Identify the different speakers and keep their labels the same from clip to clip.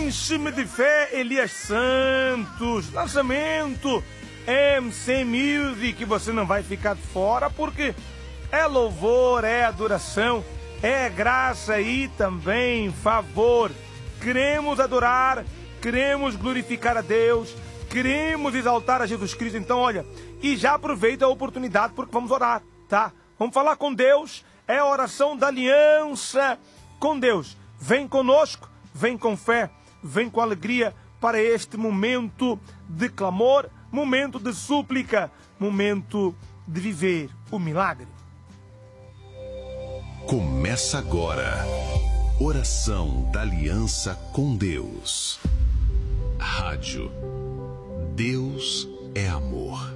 Speaker 1: Enche-me de fé, Elias Santos. Lançamento MC Music, que você não vai ficar de fora, porque é louvor, é adoração, é graça e também favor. Queremos adorar, queremos glorificar a Deus, queremos exaltar a Jesus Cristo. Então, olha, e já aproveita a oportunidade porque vamos orar, tá? Vamos falar com Deus, é a oração da aliança com Deus. Vem conosco, vem com fé, vem com alegria para este momento de clamor, momento de súplica, momento de viver o milagre.
Speaker 2: Começa agora, oração da aliança com Deus. Rádio Deus é amor.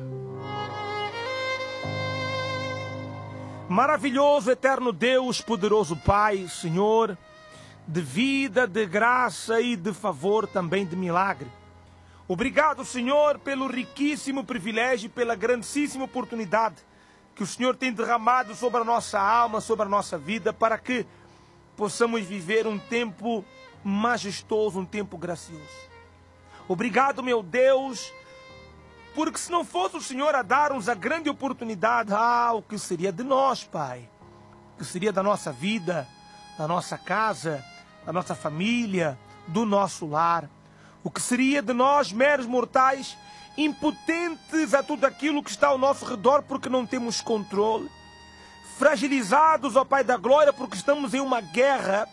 Speaker 1: Maravilhoso, eterno Deus, poderoso Pai, Senhor, de vida, de graça e de favor, também de milagre. Obrigado, Senhor, pelo riquíssimo privilégio, pela grandíssima oportunidade que o Senhor tem derramado sobre a nossa alma, sobre a nossa vida, para que possamos viver um tempo majestoso, um tempo gracioso. Obrigado, meu Deus, porque se não fosse o Senhor a dar-nos a grande oportunidade, o que seria de nós, Pai? O que seria da nossa vida, da nossa casa, da nossa família, do nosso lar? O que seria de nós, meros mortais, impotentes a tudo aquilo que está ao nosso redor porque não temos controle? Fragilizados, ó Pai da glória, porque estamos em uma guerra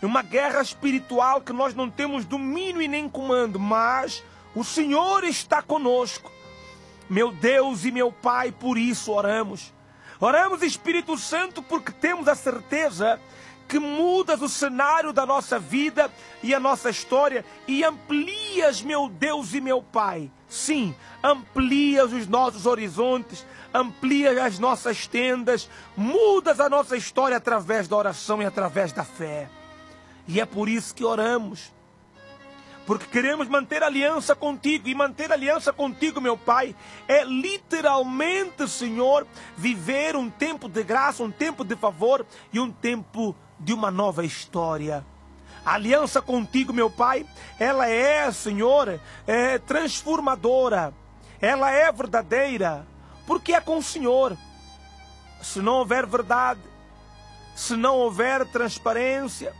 Speaker 1: espiritual que nós não temos domínio e nem comando, mas o Senhor está conosco. Meu Deus e meu Pai, por isso oramos. Oramos, Espírito Santo, porque temos a certeza que mudas o cenário da nossa vida e a nossa história e amplias, meu Deus e meu Pai. Sim, amplias os nossos horizontes, amplias as nossas tendas, mudas a nossa história através da oração e através da fé. E é por isso que oramos. Porque queremos manter aliança contigo. E manter aliança contigo, meu Pai, é literalmente, Senhor, viver um tempo de graça, um tempo de favor e um tempo de uma nova história. A aliança contigo, meu Pai, ela é, Senhor, transformadora. Ela é verdadeira, porque é com o Senhor. Se não houver verdade, se não houver transparência,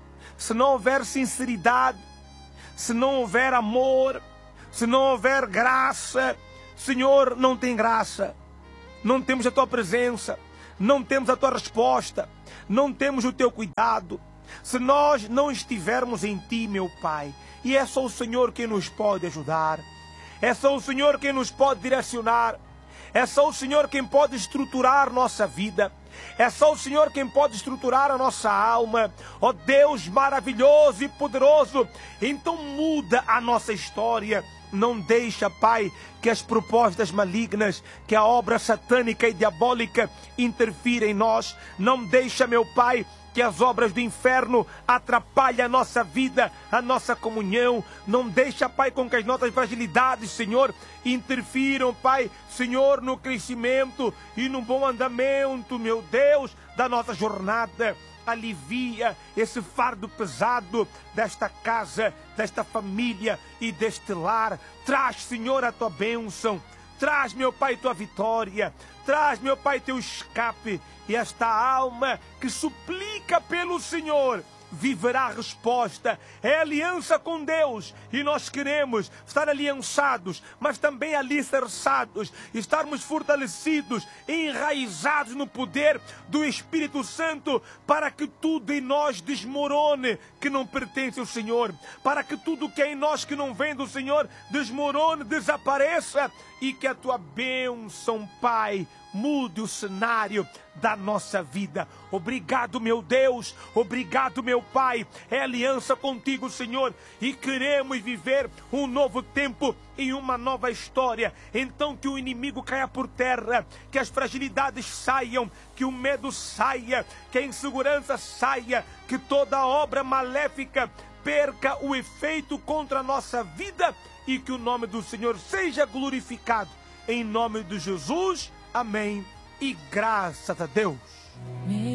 Speaker 1: se não houver sinceridade, se não houver amor, se não houver graça, Senhor, não tem graça. Não temos a Tua presença, não temos a Tua resposta, não temos o Teu cuidado. Se nós não estivermos em Ti, meu Pai, e é só o Senhor quem nos pode ajudar, é só o Senhor quem nos pode direcionar, é só o Senhor quem pode estruturar nossa vida, é só o Senhor quem pode estruturar a nossa alma. Ó Deus maravilhoso e poderoso, então muda a nossa história. Não deixa, Pai, que as propostas malignas, que a obra satânica e diabólica interfira em nós. Não deixa, meu Pai, que as obras do inferno atrapalhem a nossa vida, a nossa comunhão. Não deixa, Pai, com que as nossas fragilidades, Senhor, interfiram, Pai, Senhor, no crescimento e no bom andamento, meu Deus, da nossa jornada. Alivia esse fardo pesado desta casa, desta família e deste lar. Traz, Senhor, a Tua bênção. Traz, meu Pai, Tua vitória. Traz, meu Pai, Teu escape. E esta alma que suplica pelo Senhor viverá a resposta. É aliança com Deus. E nós queremos estar aliançados, mas também alicerçados. Estarmos fortalecidos, enraizados no poder do Espírito Santo, para que tudo em nós desmorone que não pertence ao Senhor. Para que tudo que é em nós que não vem do Senhor desmorone, desapareça. E que a Tua bênção, Pai, mude o cenário da nossa vida. Obrigado, meu Deus. Obrigado, meu Pai. É aliança contigo, Senhor. E queremos viver um novo tempo e uma nova história. Então que o inimigo caia por terra, que as fragilidades saiam, que o medo saia, que a insegurança saia, que toda obra maléfica perca o efeito contra a nossa vida e que o nome do Senhor seja glorificado. Em nome de Jesus, amém e graças a Deus.